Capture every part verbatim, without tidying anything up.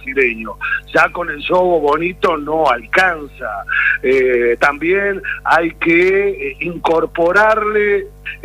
brasileño. Ya con el juego bonito no alcanza. Eh, también hay que eh, incorporarle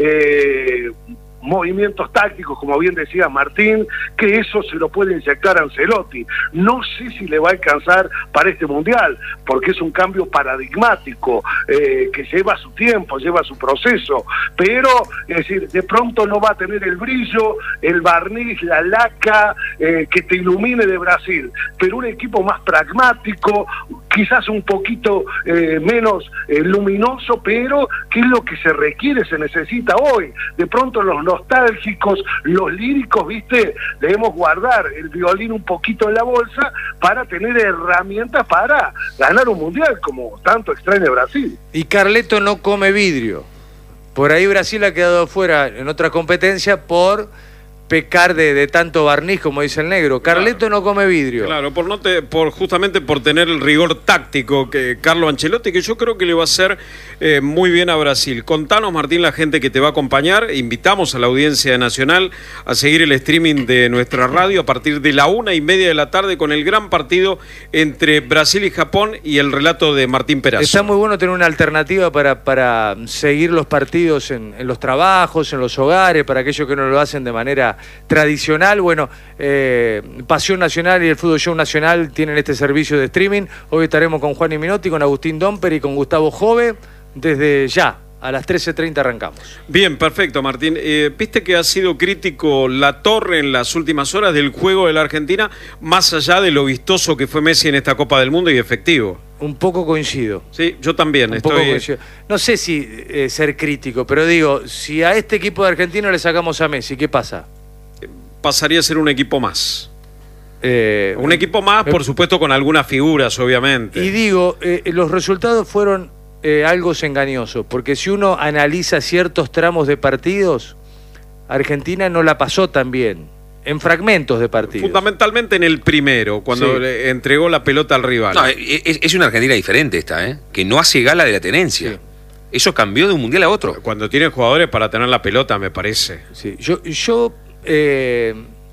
eh, movimientos tácticos, como bien decía Martín, que eso se lo puede inyectar a Ancelotti. No sé si le va a alcanzar para este Mundial, porque es un cambio paradigmático, eh, que lleva su tiempo, lleva su proceso, pero, es decir, de pronto no va a tener el brillo, el barniz, la laca, eh, que te ilumine de Brasil, pero un equipo más pragmático, quizás un poquito eh, menos eh, luminoso, pero que es lo que se requiere, se necesita hoy. De pronto los nostálgicos, los líricos, viste, debemos guardar el violín un poquito en la bolsa para tener herramientas para ganar un mundial, como tanto extraña Brasil. Y Carleto no come vidrio. Por ahí Brasil ha quedado fuera en otra competencia por pecar de, de tanto barniz, como dice el negro. Carleto claro. no come vidrio. Claro, por no te, por justamente por tener el rigor táctico que Carlo Ancelotti, que yo creo que le va a hacer eh, muy bien a Brasil. Contanos, Martín, la gente que te va a acompañar. Invitamos a la audiencia nacional a seguir el streaming de nuestra radio a partir de la una y media de la tarde con el gran partido entre Brasil y Japón y el relato de Martín Perazo. Está muy bueno tener una alternativa para, para seguir los partidos en, en los trabajos, en los hogares, para aquellos que no lo hacen de manera tradicional. Bueno, eh, Pasión Nacional y el Fútbol Show Nacional tienen este servicio de streaming. Hoy estaremos con Juan y Minotti, con Agustín Domper y con Gustavo Jove. Desde ya, a las trece treinta arrancamos. Bien, perfecto, Martín. Eh, Viste que ha sido crítico La Torre en las últimas horas del juego de la Argentina, más allá de lo vistoso que fue Messi en esta Copa del Mundo y efectivo. Un poco coincido. Sí, yo también. Un estoy... poco coincido. No sé si eh, ser crítico, pero digo, si a este equipo de Argentina le sacamos a Messi, ¿qué pasa? Pasaría a ser un equipo más. Eh, un equipo más, por supuesto, con algunas figuras, obviamente. Y digo, eh, los resultados fueron eh, algo engañosos, porque si uno analiza ciertos tramos de partidos, Argentina no la pasó tan bien, en fragmentos de partidos. Fundamentalmente en el primero, cuando sí. le entregó la pelota al rival. No, es, es una Argentina diferente esta, ¿eh? Que no hace gala de la tenencia. Sí. Eso cambió de un mundial a otro. Cuando tienen jugadores para tener la pelota, me parece. Sí, yo... yo Eh,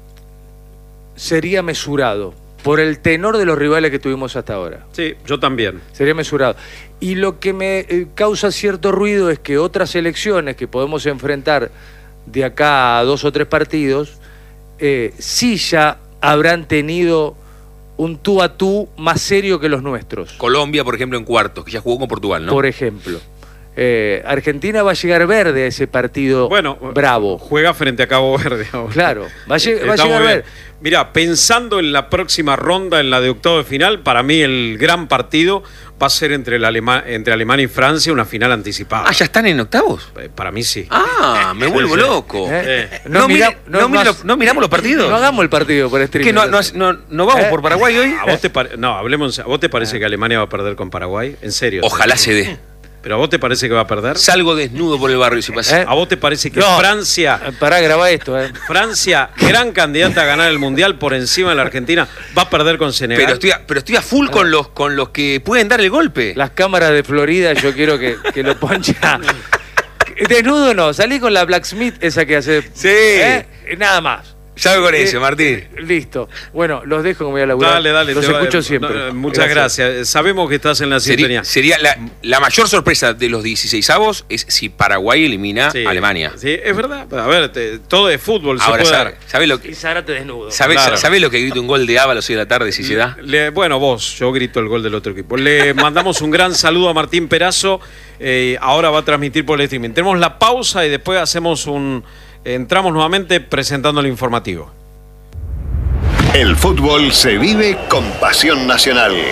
sería mesurado por el tenor de los rivales que tuvimos hasta ahora. Sí, yo también. Sería mesurado. Y lo que me eh, causa cierto ruido es que otras selecciones que podemos enfrentar de acá a dos o tres partidos, eh, sí ya habrán tenido un tú a tú más serio que los nuestros. Colombia, por ejemplo, en cuartos, que ya jugó con Portugal, ¿no? Por ejemplo. Eh, Argentina va a llegar verde a ese partido bueno, bravo. Juega frente a Cabo Verde ahora. Claro, va a, lleg va a llegar verde. Mirá, pensando en la próxima ronda, en la de octavo de final, para mí el gran partido va a ser entre, la Alema entre Alemania y Francia, una final anticipada. Ah, ¿ya están en octavos? Eh, para mí sí. Ah, me vuelvo loco. ¿Eh? Eh. No, no, mira, no, no, mira, no miramos los partidos. No hagamos el partido por streaming. ¿Qué, no, no, no, no vamos ¿Eh? por Paraguay hoy? ¿A vos te no, hablemos, ¿a vos te parece ¿Eh? que Alemania va a perder con Paraguay? ¿En serio? Ojalá se dé. ¿Pero a vos te parece que va a perder? Salgo desnudo por el barrio si pasa. ¿Eh? ¿A vos te parece que no. Francia... Pará, grabá esto, eh. Francia, gran candidata a ganar el Mundial por encima de la Argentina, va a perder con Senegal? Pero estoy a, pero estoy a full con los, con los que pueden dar el golpe. Las cámaras de Florida, yo quiero que, que lo poncha. Desnudo no, salí con la Blacksmith, esa que hace... Sí. ¿Eh? Nada más. Salgo con eh, eso, Martín. Eh, listo. Bueno, los dejo como voy a laburar. Dale, dale. Los escucho va, siempre. No, muchas gracias. gracias. Sabemos que estás en la sintonía. Sería, sería la, la mayor sorpresa de los dieciseisavos es si Paraguay elimina sí, a Alemania. Sí, es verdad. A ver, te, todo es fútbol. Ahora, se puede sabe, dar. ¿sabe lo que, y Zárate desnudo. ¿Sabe, claro. ¿Sabe lo que grita un gol de Ábalos hoy de la tarde si se da? Le, bueno, vos, yo grito el gol del otro equipo. Le mandamos un gran saludo a Martín Perazo. Eh, ahora va a transmitir por el streaming. Tenemos la pausa y después hacemos un... Entramos nuevamente presentando el informativo. El fútbol se vive con Pasión Nacional.